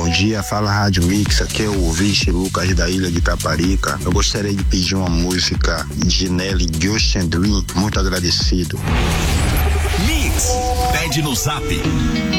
dia, fala Rádio Mix, aqui é o ouvinte Lucas da Ilha de Taparica. Eu gostaria de pedir uma música de Nelly, Ghost and Dream, muito agradecido. Mix, pede no Zap